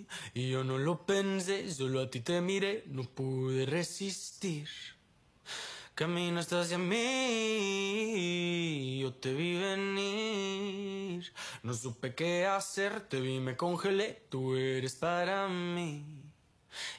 Y yo no lo pensé, solo a ti te miré, no pude resistir. Caminaste hacia mí, yo te vi venir. No supe qué hacer, te vi, me congelé, tú eres para mí.